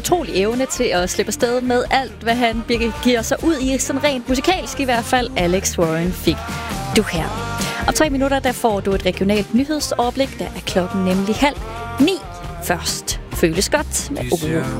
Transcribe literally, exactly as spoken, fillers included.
utrolig evne til at slippe afsted med alt, hvad han giver sig ud i, sådan rent musikalsk i hvert fald. Alex Warren fik du her. Om tre minutter, der får du et regionalt nyhedsoverblik. Der er klokken nemlig halv ni. Først føles godt med Ove.